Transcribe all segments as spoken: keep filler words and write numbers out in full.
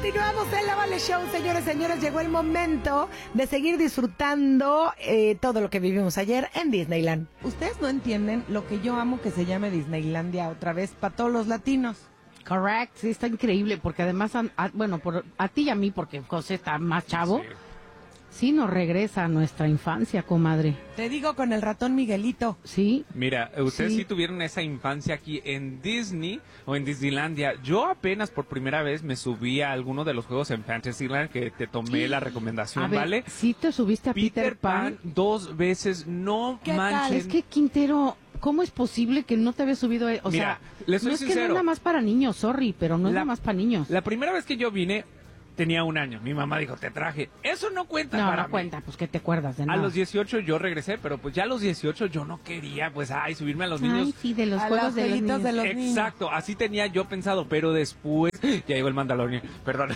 Continuamos en La Vale Show, señores, señores. Llegó el momento de seguir disfrutando eh, todo lo que vivimos ayer en Disneyland. Ustedes no entienden lo que yo amo que se llame Disneylandia otra vez para todos los latinos. Correct, sí, está increíble, porque además, a, a, bueno, por, a ti y a mí, porque José está más chavo, sí. Sí nos regresa a nuestra infancia, comadre. Te digo, con el ratón Miguelito. Sí. Mira, ustedes sí. sí tuvieron esa infancia aquí en Disney o en Disneylandia. Yo apenas por primera vez me subí a alguno de los juegos en Fantasyland que te tomé sí. la recomendación, a ver, ¿vale? Sí te subiste a Peter, Peter Pan. Pan dos veces, no ¿Qué manchen. tal? Es que, Quintero, ¿cómo es posible que no te habías subido? A, o Mira, sea, les soy no es sincero. que no es nada más para niños, sorry, pero no es la, nada más para niños. La primera vez que yo vine, tenía un año. Mi mamá dijo, te traje. Eso no cuenta no, para No, mí. cuenta, pues que te acuerdas de nada. A los dieciocho yo regresé, pero pues ya a los dieciocho yo no quería, pues, ay, subirme a los niños. Ay, sí, de los a juegos los de los niños. De los Exacto, niños. así tenía yo pensado, pero después ya llegó el Mandalorian. Perdón.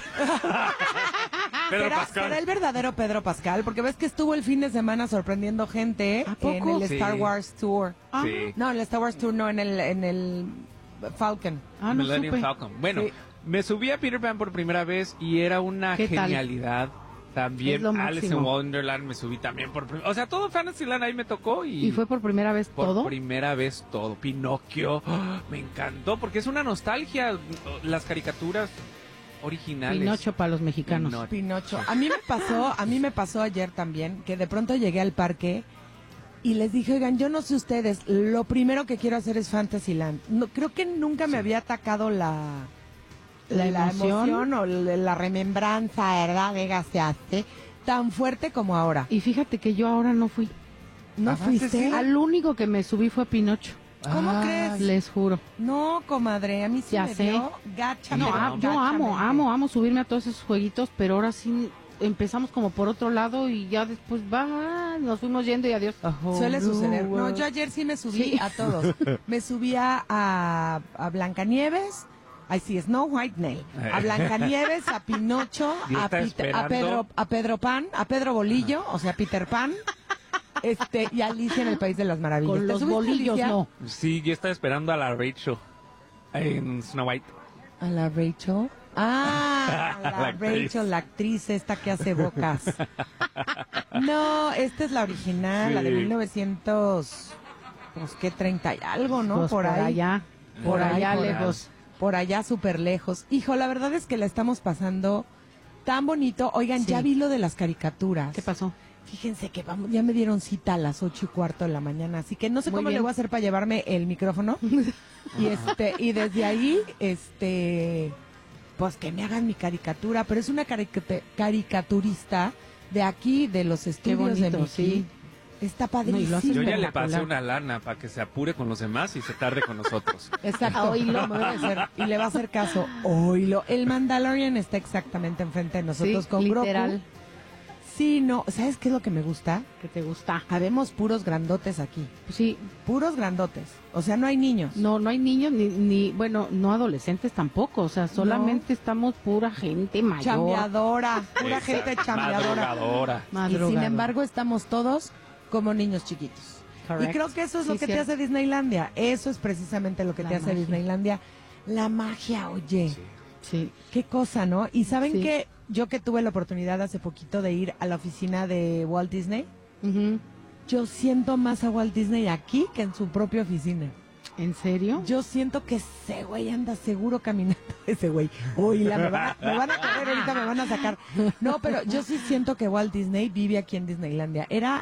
Pedro ¿Será, Pascal. ¿Será el verdadero Pedro Pascal? Porque ves que estuvo el fin de semana sorprendiendo gente ¿A poco? en el Sí. Star Wars Tour. Ah, Sí. No, en el Star Wars Tour, no, en el, en el Falcon. ah, no Millennium supe. Falcon. Bueno, Sí. me subí a Peter Pan por primera vez y era una ¿Qué tal? genialidad. También Es lo Alice in máximo. Wonderland me subí también por primera vez. O sea, todo Fantasyland ahí me tocó y... ¿Y fue por primera vez por todo? primera vez todo. Pinocchio, ¡oh! Me encantó porque es una nostalgia. Las caricaturas originales. Pinocho para los mexicanos. Pinocho. Pinocho. A mí me pasó, a mí me pasó ayer también, que de pronto llegué al parque y les dije, oigan, yo no sé ustedes, lo primero que quiero hacer es Fantasyland. No, creo que nunca me Sí. había atacado la... La emoción. o la, la remembranza, ¿verdad? Vega se hace tan fuerte como ahora. Y fíjate que yo ahora no fui. ¿No Ah, fuiste? sí. Al único que me subí fue a Pinocho. ¿Cómo Ah, crees? Les juro. No, comadre, a mí sí Ya me sé. dio gacha. No, pero ah, yo amo, gachamente. amo, amo subirme a todos esos jueguitos, pero ahora sí empezamos como por otro lado y ya después va, nos fuimos yendo y adiós. Suele suceder. No, yo ayer sí me subí Sí. a todos. Me subía a, a Blancanieves, ay sí, Snow White Nail, a Blancanieves, a Pinocho, Y a, está Pita- a esperando. Pedro, a Pedro Pan, a Pedro Bolillo, o sea, Peter Pan, este, y Alicia en el País de las Maravillas. Con ¿Te los subiste, bolillos Alicia? no. Sí, yo estaba esperando a la Rachel en Snow White. A la Rachel. Ah, a la, La actriz. Rachel, la actriz esta que hace bocas. No, esta es la original, Sí. la de mil novecientos, pues que treinta y algo, ¿no? Pues por ahí. allá, por ahí, allá por ahí. lejos. Por allá súper lejos. Hijo, la verdad es que la estamos pasando tan bonito. Oigan, Sí. ya vi lo de las caricaturas. ¿Qué pasó? Fíjense que vamos, ya me dieron cita a las ocho y cuarto de la mañana, así que no sé Muy cómo bien. le voy a hacer para llevarme el micrófono. y este, y desde ahí, este, pues que me hagan mi caricatura, pero es una carica- caricaturista de aquí, de los estudios de bonito, Mickey. sí. Está No, y lo padrísimo. hace Yo ya le espectacular. pasé una lana para que se apure con los demás y se tarde con nosotros. Exacto. Oílo. Como debe ser. Y le va a hacer caso. Oílo. El Mandalorian está exactamente enfrente de nosotros Sí, con literal. Grogu. Sí, no. ¿Sabes qué es lo que me gusta? ¿Qué te gusta? Habemos puros grandotes aquí. Sí, Puros grandotes. O sea, no hay niños. no, no hay niños ni, ni, bueno, no adolescentes tampoco, o sea, solamente estamos pura gente mayor. Chambeadora. Pura Exacto. gente chambeadora. Madrugadora. Y Madrugada. sin embargo, estamos todos como niños chiquitos. Correct. Y creo que eso es Sí, lo que cierto. te hace Disneylandia. Eso es precisamente lo que La te hace magia. Disneylandia. La magia, oye. Sí. Sí, Qué cosa, ¿no? Y saben Sí. que yo que tuve la oportunidad hace poquito de ir a la oficina de Walt Disney, Ujú. yo siento más a Walt Disney aquí que en su propia oficina. ¿En serio? Yo siento que ese güey anda seguro caminando. Ese güey. Uy, la, me, van a, me van a correr ahorita, me van a sacar. No, pero yo sí siento que Walt Disney vive aquí en Disneylandia. Era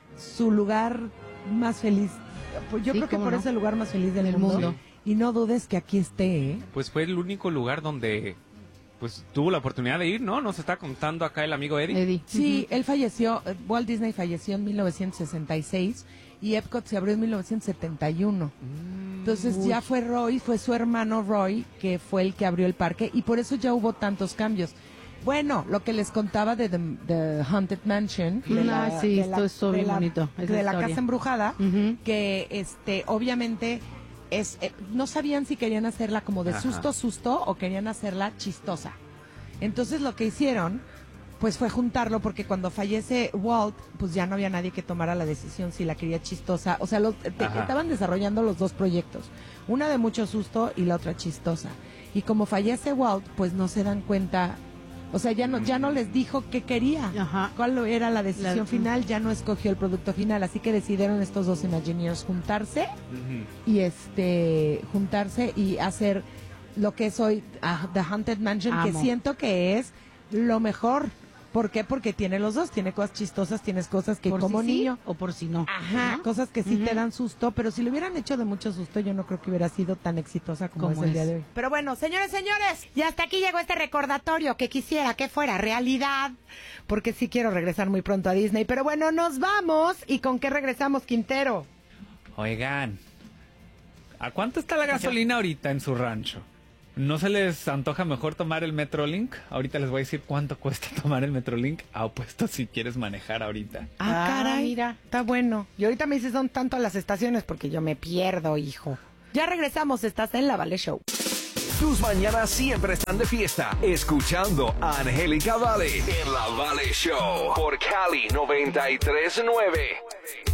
su lugar más feliz. Pues yo Sí, creo que cómo por no. ese lugar más feliz del Del mundo. mundo. Y no dudes que aquí esté, ¿eh? Pues fue el único lugar donde pues tuvo la oportunidad de ir, ¿no? Nos está contando acá el amigo Eddie. Eddie. Sí, él falleció, eh, Walt Disney falleció en mil novecientos sesenta y seis y Epcot se abrió en mil novecientos setenta y uno. Entonces Uy. ya fue Roy, fue su hermano Roy, que fue el que abrió el parque y por eso ya hubo tantos cambios. Bueno, lo que les contaba de The, The Haunted Mansion, de Ah, sí, de esto estuvo de bien la- bonito, esa de la historia. casa embrujada, Ujú. que este obviamente es eh, no sabían si querían hacerla como de Ajá. susto susto o querían hacerla chistosa. Entonces lo que hicieron pues fue juntarlo porque cuando fallece Walt, pues ya no había nadie que tomara la decisión si la quería chistosa. O sea, los, te- Ajá. estaban desarrollando los dos proyectos. Una de mucho susto y la otra chistosa. Y como fallece Walt, pues no se dan cuenta O sea, ya no, ya no les dijo qué quería, Ajá. cuál era la decisión La- final, ya no escogió el producto final, así que decidieron estos dos Imagineers juntarse Ujú. y este juntarse y hacer lo que es hoy ah, The Haunted Mansion, que Amo. siento que es lo mejor. ¿Por qué? Porque tiene los dos, tiene cosas chistosas, tienes cosas que por como si sí niño, o por si no. ajá, ¿no? cosas que sí Ujú. te dan susto, pero si lo hubieran hecho de mucho susto, yo no creo que hubiera sido tan exitosa como, Como es el es. día de hoy. Pero bueno, señores, señores, y hasta aquí llegó este recordatorio que quisiera que fuera realidad, porque sí quiero regresar muy pronto a Disney. Pero bueno, nos vamos. ¿Y con qué regresamos, Quintero? Oigan, ¿a cuánto está la gasolina ahorita en su rancho? ¿No se les antoja mejor tomar el Metrolink? Ahorita les voy a decir cuánto cuesta tomar el Metrolink a opuesto si quieres manejar ahorita. Ah, Ah, caray, mira. está bueno. Y ahorita me dices, son tanto las estaciones porque yo me pierdo, hijo. Ya regresamos, estás en La Vale Show. Tus mañanas siempre están de fiesta, escuchando a Angélica Vale en La Vale Show por Cali noventa y tres nueve.